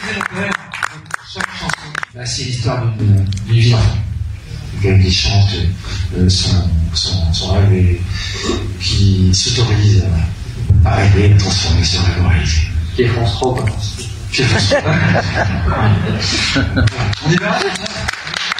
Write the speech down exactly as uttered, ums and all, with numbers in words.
Chaque chanson, bah, c'est l'histoire d'une vie d'enfant. Quelqu'un qui chante euh, son, son, son rêve et qui s'autorise à, à rêver, à transformer son rêve en réalité. Qui est France trois, Qui est France trois. On y va.